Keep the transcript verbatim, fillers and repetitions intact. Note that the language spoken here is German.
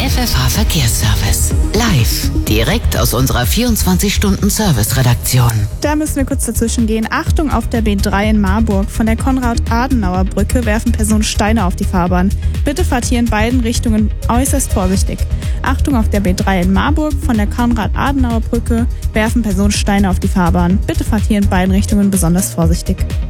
F F H Verkehrsservice. Live, direkt aus unserer vierundzwanzig-Stunden-Service-Redaktion. Da müssen wir kurz dazwischen gehen. Achtung, auf der B drei in Marburg. Von der Konrad-Adenauer-Brücke werfen Personen Steine auf die Fahrbahn. Bitte fahrt hier in beiden Richtungen äußerst vorsichtig. Achtung, auf der B drei in Marburg. Von der Konrad-Adenauer-Brücke werfen Personen Steine auf die Fahrbahn. Bitte fahrt hier in beiden Richtungen besonders vorsichtig.